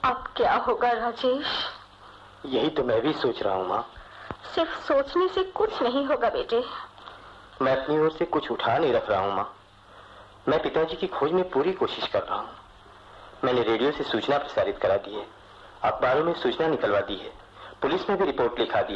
अब क्या होगा राजेश? यही तो मैं भी सोच रहा हूँ माँ। सिर्फ सोचने से कुछ नहीं होगा बेटे। मैं अपनी ओर से कुछ उठा नहीं रख रहा हूँ माँ। मैं पिताजी की खोज में पूरी कोशिश कर रहा हूँ। मैंने रेडियो से सूचना प्रसारित करा दी है, अखबारों में सूचना निकलवा दी है, पुलिस में भी रिपोर्ट लिखा दी